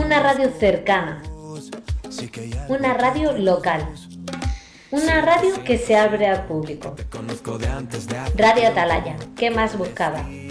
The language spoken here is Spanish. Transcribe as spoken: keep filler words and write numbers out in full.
Una radio cercana, una radio local, una radio que se abre al público. Radio Atalaya, ¿qué más buscaba?